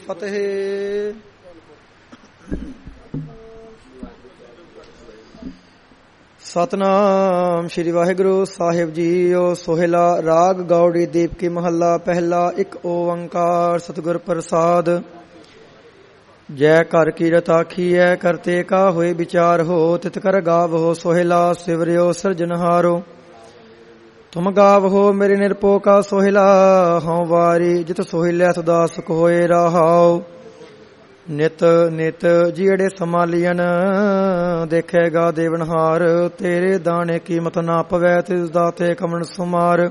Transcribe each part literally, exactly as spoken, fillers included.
ਫਤਿਹ। ਸਤਨਾਮ ਸ਼੍ਰੀ ਵਾਹਿਗੁਰੂ ਸਾਹਿਬ JIO. Sohila ਰਾਗ ਗੌੜੀ ਦੀਪਕੀ ਮਹੱਲਾ ਪਹਿਲਾ। ਇੱਕ ਓੰਕਾਰ ਸਤਿਗੁਰ ਪ੍ਰਸਾਦ। ਜੈ ਕਰ ਕੀਰਤ ਆਖੀਐ ਕਰਤੇ ਕਾ ਹੋਏ ਵਿਚਾਰ ਹੋ। ਤਿਤ ਕਰ ਗਾਵੋ ਸੋਹਿਲਾ ਸਿਵਰਿਓ ਸਿਰਜਨਹਾਰੋ। ਤੁਮ ਗਾਵੋ ਮੇਰੇ ਨਿਰਭਉ ਕਾ ਸੋਹਿਲਾ। ਹਉ ਵਾਰੀ ਜਿਤ ਸੋਹਿਲਿਆ ਸਦਾ ਸੁਖ ਹੋਏ ਰਹਾਉ। ਨਿਤ ਨਿਤ ਜੀੜੇ ਸਮਾਲੀਅਨ ਦੇਖੇਗਾ ਦੇਵਨਹਾਰ। ਤੇਰੇ ਦਾਣੇ ਕੀਮਤ ਨਾ ਪਵੈ ਤਿਸ ਦਾਤੇ ਕਮਣ ਸੁਮਾਰ।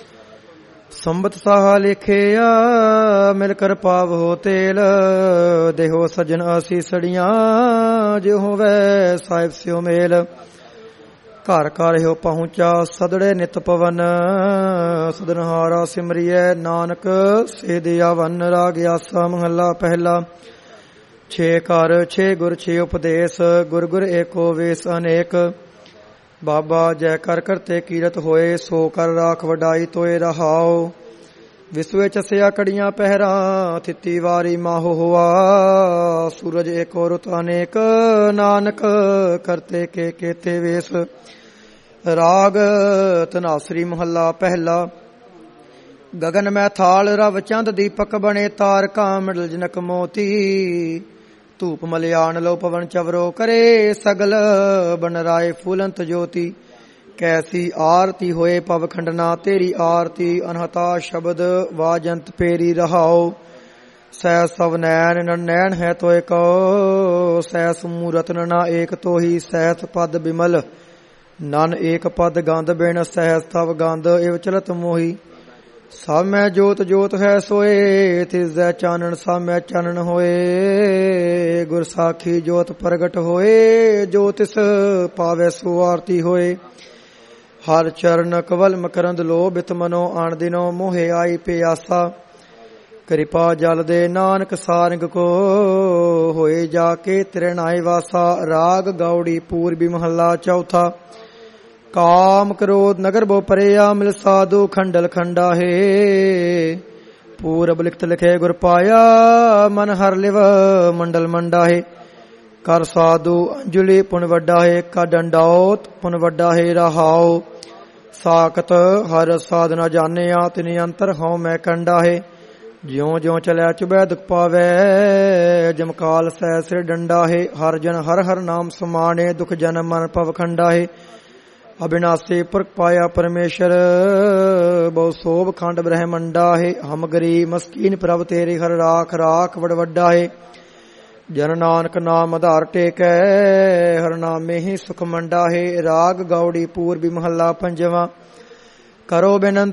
ਸੰਬਤ ਸਾਹਾ ਲਿਖਿਆ ਮਿਲ ਕਰ ਪਾਵੋ ਤੇਲ। ਦੇਹੋ ਸਜਣ ਅਸੀਸੜੀਆਂ ਜੋ ਹੋਵੇ ਸਾਹਿਬ ਸਿਓ ਮੇਲ। ਘਰ ਘਰ ਹੋ ਪਹੁੰਚਾ ਸਦੜੇ ਨਿਤ ਪਵਨ। ਸਦਨਹਾਰਾ ਸਿਮਰੀਐ ਨਾਨਕ ਸੇ ਦਿਆ ਵਨ। ਰਾਗ ਆਸਾ ਮਹੱਲਾ ਪਹਿਲਾ। ਛੇ ਘਰ ਛੇ ਗੁਰ ਛੇ ਉਪਦੇਸ਼। ਗੁਰ ਗੁਰ ਏਕੋ ਵੇਸ ਅਨੇਕ। ਬਾਬਾ ਜੈ ਕਰ ਕਰਤੇ ਕੀਰਤ ਹੋਏ। ਸੋ ਕਰ ਰਾਖ ਵਡਾਈ ਤੋਏ ਰਹਾਉ। ਵਿਸਵੇ ਚਸਿਆ ਕੜੀਆਂ ਪਹਿਰਾ। ਥਿੱਤੀ ਵਾਰੀ ਮਾਹੋ ਹੋਆ। ਸੂਰਜ ਏਕੋ ਰੁਤ ਅਨੇਕ। ਨਾਨਕ ਕਰਤੇ ਕੇ ਕੇਤੇ ਵੇਸ। ਰਾਗ ਧਨਾਸਰੀ ਮਹੱਲਾ ਪਹਿਲਾ। ਗਗਨ ਮੈਂ ਥਾਲ ਰਵ ਚੰਦ ਦੀਪਕ ਬਣੇ। ਤਾਰਕਾ ਮਿਡਲ ਜਨਕ ਮੋਤੀ। ਧੂਪ ਮਲਿਆਣ ਲੋ ਪਵਨ ਚਵਰੋ ਕਰੇ। ਸਗਲ ਬਨ ਰਾਏ ਫੂਲੰਤ ਜੋਤੀ। ਕੈਸੀ ਆਰਤੀ ਹੋਏ ਪਵ ਖੰਡਨਾ ਤੇਰੀ ਆਰਤੀ। ਅਨਹਤਾ ਸ਼ਬਦ ਵਾਜੰਤ ਪੇਰੀ ਰਹਾਉ। ਸੈ ਸਭ ਨੈਣ ਨੈਣ ਹੈ ਤੋਏ ਕੋ। ਸੈਸ ਮੂਰਤ ਨਨਾ ਏਕ ਤੋਹੀ। ਸੈਸ ਪਦ ਬਿਮਲ ਨਨ ਏਕ ਪਦ ਗੰਧ ਬਿਨ। ਸਹਿਸ ਤਵ ਗੰਧ ਇਵ ਚਲਤ ਮੋਹੀ। ਸਭ ਮੈਂ ਜੋਤ ਜੋਤ ਹੈ ਸੋਏ। ਤਿਸ ਦੈ ਚਾਨਣ ਸਭ ਮੈਂ ਚਾਨਣ ਹੋਏ। ਗੁਰ ਸਾਖੀ ਜੋਤ ਪ੍ਰਗਟ ਹੋਏ। ਜੋ ਤਿਸ ਪਾਵੈ ਸੋ ਆਰਤੀ ਹੋਏ। ਹਰ ਚਰਨ ਕਵਲ ਮਕਰੰਦ ਲੋ। ਬਿਤ ਮਨੋ ਆਣ ਦਿਨੋ ਮੋਹਿ ਆਈ ਪਿਆਸਾ। ਕਿਰਪਾ ਜਲ ਦੇ ਨਾਨਕ ਸਾਰੰਗ ਕੋ। ਹੋਏ ਜਾ ਕੇ ਤ੍ਰਿਣਾਏ ਵਾਸਾ। ਰਾਗ ਗੌੜੀ ਪੂਰਬੀ ਮਹੱਲਾ ਚੌਥਾ। ਕਾਮ ਕ੍ਰੋਧ ਨਗਰ ਬੋ ਪਰਿਆ। ਮਿਲ ਸਾਧੂ ਖੰਡਲ ਖੰਡਾ ਹੈ। ਪੂਰਬ ਲਿਖਤ ਲਿਖੇ ਗੁਰ ਪਾਇਆ। ਮਨ ਹਰ ਲਿਵ ਮੰਡਲ ਮੰਡਾ ਹੈ। ਕਰ ਸਾਧੂ ਅੰਜਲੀ ਪੁਨ ਵੱਡਾ ਹੈ। ਕਾ ਡੰਡਾਉਤ ਪੁਨ ਵੱਡਾ ਹੈ ਰਹਾਉ। ਸਾਖਤ ਹਰ ਸਾਧਨਾ ਜਾਣਿਆ। ਤਿਨ ਅੰਤਰ ਹਉ ਮੈਂ ਕੰਡਾ ਹੈ। ਜਿਉ ਜਿਉ ਚਲਿਆ ਚੁਬੈ ਦੁਖ ਪਾਵੈ। ਜਮਕਾਲ ਸਹਿ ਸਿਰ ਡੰਡਾ ਹੈ। ਹਰ ਜਨ ਹਰ ਹਰ ਨਾਮ ਸਮਾਣੇ। ਦੁਖ ਜਨ ਮਨ ਭਵ ਖੰਡਾ ਹੈ। ਅਬਿਨਾਸੀ ਪੁਰਖ ਪਾਇਆ ਪਰਮੇਸ਼ਰ। ਬਹੁ ਸੋਭ ਖੰਡ ਬ੍ਰਹਮੰਡਾ ਹੈ। ਹਮ ਗਰੀਬ ਮਸਕੀਨ ਪ੍ਰਭ ਤੇਰੇ ਹਰ ਰਾਖ। ਰਾਖ ਵਡ ਵੱਡਾ ਹੈ। ਜਨ ਨਾਨਕ ਨਾਮ ਆਧਾਰ ਟੇਕੈ। ਹਰ ਨਾਮੇ ਹੀ ਸੁਖ ਮੰਡਾ ਹੈ। ਰਾਗ ਗੌੜੀ ਪੂਰਬੀ ਮਹੱਲਾ ਪੰਜਵਾਂ। ਕਰੋ ਬੇਨੰਤੀ